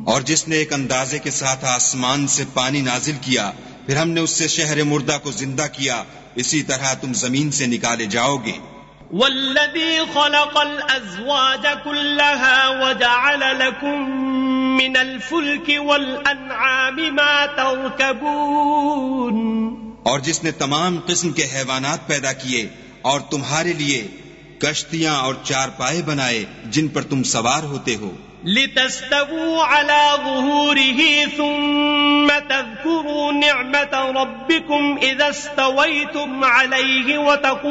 और जिसने एक अंदाजे के साथ आसमान से पानी नाजिल किया, फिर हमने उससे शहर मुर्दा को जिंदा किया, इसी तरह तुम जमीन से निकाले जाओगे। वल्लज़ी खलक़ल अज़वाज कुल्लहा वजअल लकुम मिनल फुल्कि वल अनआमि मा तर्कबून। और जिसने तमाम किस्म के हैवानात पैदा किए और तुम्हारे लिए कश्तियां और चारपाए बनाए जिन पर तुम सवार होते हो। लितस्तवू अला ज़ुहूरिही सुम्मा तज़कुरू निअमत रब्बिकुम इज़ा इस्तवैतुम अलैहि व